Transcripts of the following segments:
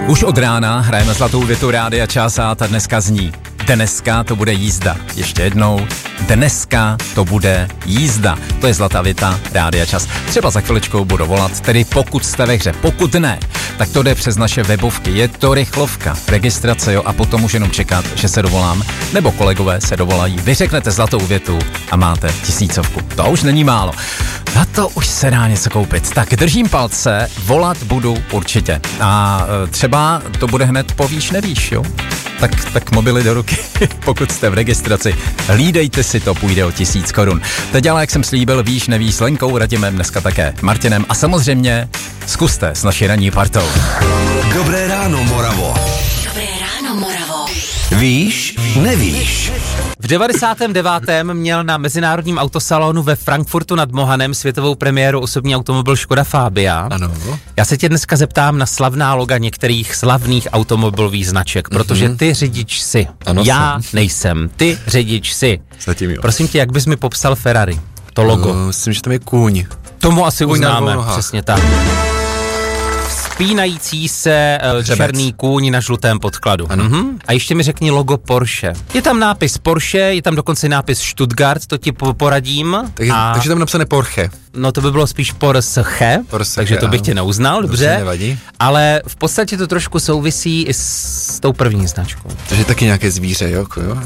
Už od rána hrajeme zlatou větu Rádia Čas a ta dneska zní: dneska to bude jízda. Ještě jednou, dneska to bude jízda. To je zlatá věta Rádia Čas. Třeba za chviličkou budu volat, tedy pokud jste ve hře. Pokud ne, tak to jde přes naše webovky. Je to rychlovka, registrace, jo, a potom už jenom čekat, že se dovolám, nebo kolegové se dovolají. Vy řeknete zlatou větu a máte 1000. To už není málo. Na to už se dá něco koupit. Tak držím palce, volat budu určitě. A třeba to bude hned po víš nevíš, jo? Tak mobily do ruky, pokud jste v registraci, hlídejte si to, půjde o 1000 korun. Teď ale, jak jsem slíbil, víš nevíš s Lenkou, Radimem, dneska také Martinem a samozřejmě zkuste s naší ranní partou. Dobré ráno, Moravo. Dobré ráno, Moravo. Víš, nevíš. V 99. měl na mezinárodním autosalonu ve Frankfurtu nad Mohanem světovou premiéru osobní automobil Škoda Fabia. Ano. Já se tě dneska zeptám na slavná loga některých slavných automobilových značek, protože ty řidič jsi. Ano, já nejsem. Ty řidič jsi. Zatím jo. Prosím tě, jak bys mi popsal Ferrari? To logo. Myslím, že tam je kůň. Tomu asi Kůň na uznáme. dvou nohách. Přesně tak. Spínající se černý kůň na žlutém podkladu. A ještě mi řekni logo Porsche. Je tam nápis Porsche, je tam dokonce nápis Stuttgart, to ti poradím. Takže tam napsané Porsche. No to by bylo spíš Porsche, takže to bych tě neuznal, dobře. Nevadí. Ale v podstatě to trošku souvisí i s tou první značkou. Takže taky nějaké zvíře, jo?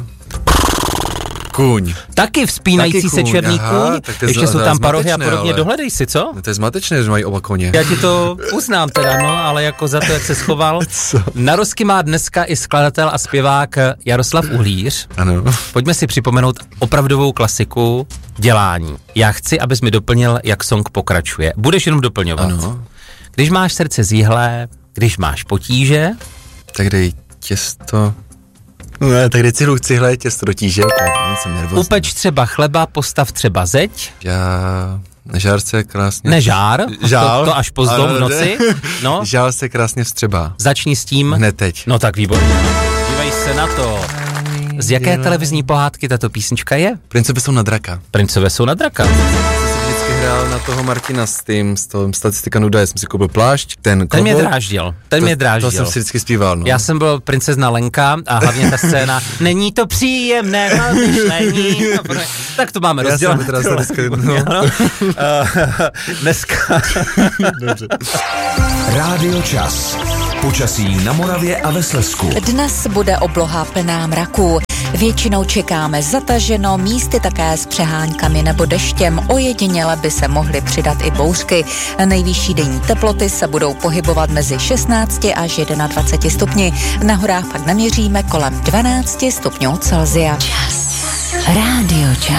Kůň. Taky vzpínající se černý kůň, ještě jsou tam parohy a podobně, ale dohledej si, co? No to je zmatečné, že mají oba koně. Já ti to uznám teda, no, ale jako za to, jak se schoval. Narozky má dneska i skladatel a zpěvák Jaroslav Uhlíř. Ano. Pojďme si připomenout opravdovou klasiku Dělání. Já chci, abys mi doplnil, jak song pokračuje. Budeš jenom doplňovat. Ano. Když máš srdce zíhlé, když máš potíže, Tak dej těsto. Ne, tak dej cihlé těsto do tíže. Jsem nervózní. upeč třeba chleba, postav třeba zeď. Žár se krásně. Nežár, Žál. to až pozdou v noci. No, Žál se krásně vstřebá. začni s tím. Hned teď. No tak výborně. Dívej se na to. Z jaké televizní pohádky tato písnička je? Princové jsou na draka. Princové jsou na draka. Jsem si vždycky hrál na toho Martina s tom statistika nuda, já jsem si koupil plášť, ten Ten mě dráždil. To jsem si vždycky zpíval, no. Já jsem byl princezna Lenka a hlavně ta scéna není to příjemné myšlení. Tak to máme rozdělené. Já jsem teda Dneska. Rádio Čas. Počasí na Moravě a ve Slezsku. Dnes bude obloha plná mraků. Většinou čekáme zataženo, místy také s přeháňkami nebo deštěm. Ojediněle by se mohly přidat i bouřky. Nejvyšší denní teploty se budou pohybovat mezi 16 až 21 stupni. Na horách pak naměříme kolem 12 stupňů Celsia. Rádio Čas.